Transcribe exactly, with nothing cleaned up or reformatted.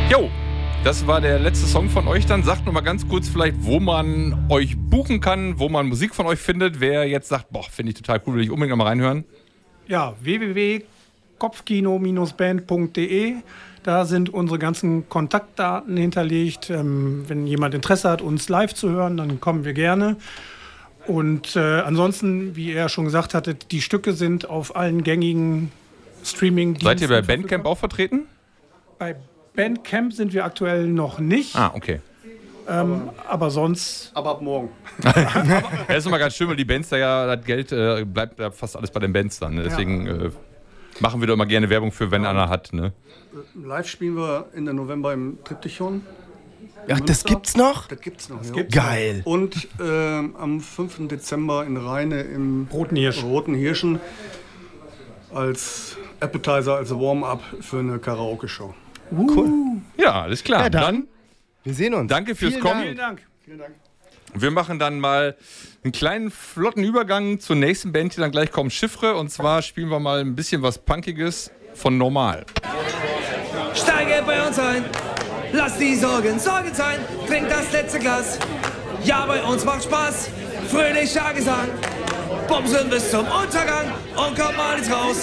Jo, das war der letzte Song von euch dann. Sagt noch mal ganz kurz vielleicht, wo man euch buchen kann, wo man Musik von euch findet. Wer jetzt sagt, boah, finde ich total cool, will ich unbedingt noch mal reinhören. Ja, w w w punkt kopfkino band punkt d e. Da sind unsere ganzen Kontaktdaten hinterlegt. Ähm, wenn jemand Interesse hat, uns live zu hören, dann kommen wir gerne. Und äh, ansonsten, wie er schon gesagt hatte, die Stücke sind auf allen gängigen Streaming-Diensten. Seid ihr bei Bandcamp auch vertreten? Bei Bandcamp sind wir aktuell noch nicht. Ah, okay. Ähm, aber sonst... Aber ab morgen. Das ist immer ganz schön, weil die Bands da ja, das Geld äh, bleibt ja fast alles bei den Bands dann. Ne? Deswegen äh, machen wir doch immer gerne Werbung für, wenn ja. einer hat. Ne? Live spielen wir Ende November im Triptychon. Ach, das gibt's noch? Das gibt's noch, das ja. gibt's Geil. Noch. Und äh, am fünften Dezember in Rheine im Roten Hirsch. Roten Hirschen als Appetizer, als Warm-up für eine Karaoke-Show. Cool. Ja, alles klar. Ja, dann, dann wir sehen uns. danke fürs Vielen Kommen. Dank. Vielen Dank. Vielen Dank. Wir machen dann mal einen kleinen, flotten Übergang zur nächsten Band, die dann gleich kommt, Chiffre. Und zwar spielen wir mal ein bisschen was Punkiges von Normal. Steige bei uns ein, lass die Sorgen Sorgen sein, trink das letzte Glas. Ja, bei uns macht Spaß, fröhlicher Gesang. Bumsen bis zum Untergang und komm mal ins Raus.